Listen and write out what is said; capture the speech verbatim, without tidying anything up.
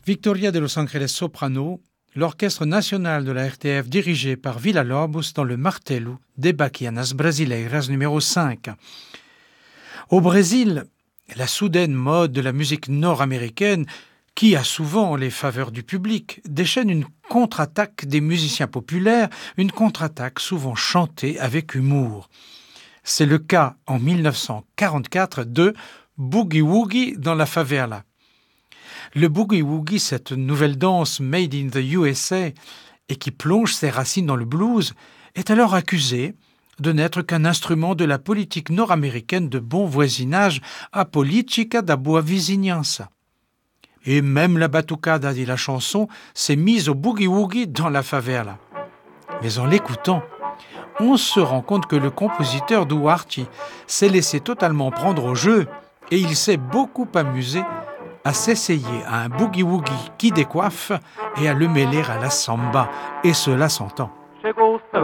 Victoria de Los Angeles Soprano, l'orchestre national de la R T F dirigé par Villa-Lobos dans le Martelo des Baquianas Brasileiras numéro cinq. Au Brésil, la soudaine mode de la musique nord-américaine, qui a souvent les faveurs du public, déchaîne une contre-attaque des musiciens populaires, une contre-attaque souvent chantée avec humour. C'est le cas en mille neuf cent quarante-quatre de Boogie Woogie dans la favela. Le Boogie Woogie, cette nouvelle danse made in the U S A et qui plonge ses racines dans le blues, est alors accusé de n'être qu'un instrument de la politique nord-américaine de bon voisinage, a política da boa vizinhança. Et même la batucada, dit la chanson, s'est mise au boogie-woogie dans la favela. Mais en l'écoutant, on se rend compte que le compositeur Duarte s'est laissé totalement prendre au jeu et il s'est beaucoup amusé à s'essayer à un boogie-woogie qui décoiffe et à le mêler à la samba, et cela s'entend.